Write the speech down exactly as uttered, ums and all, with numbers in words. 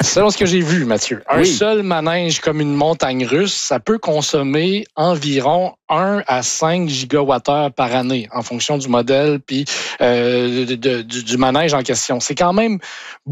Selon ce que j'ai vu, Mathieu, un Oui. seul manège comme une montagne russe, ça peut consommer environ un à cinq gigawattheures par année en fonction du modèle puis euh, de, de, du, du manège en question. C'est quand même